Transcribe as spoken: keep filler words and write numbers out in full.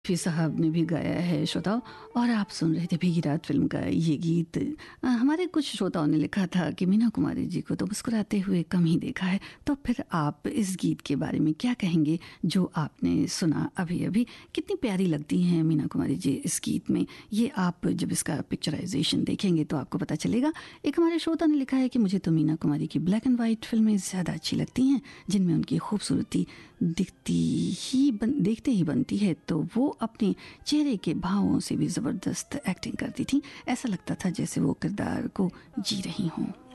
रफ़ी साहब ने भी गाया है श्रोताओं। और आप सुन रहे थे भीगी रात फिल्म का ये गीत। अ, हमारे कुछ श्रोताओं ने लिखा था कि मीना कुमारी जी को तो मुस्कुराते हुए कम ही देखा है, तो फिर आप इस गीत के बारे में क्या कहेंगे जो आपने सुना अभी अभी? कितनी प्यारी लगती हैं मीना कुमारी जी इस गीत में, ये आप जब इसका पिक्चराइजेशन देखेंगे तो आपको पता चलेगा। एक हमारे श्रोता ने लिखा है कि मुझे तो मीना कुमारी की ब्लैक एंड वाइट फिल्में ज़्यादा अच्छी लगती हैं, जिनमें उनकी खूबसूरती दिखती ही बन, देखते ही बनती है, तो वो अपने चेहरे के भावों से भी ज़बरदस्त एक्टिंग करती थी। ऐसा लगता था जैसे वो किरदार को जी रही हों।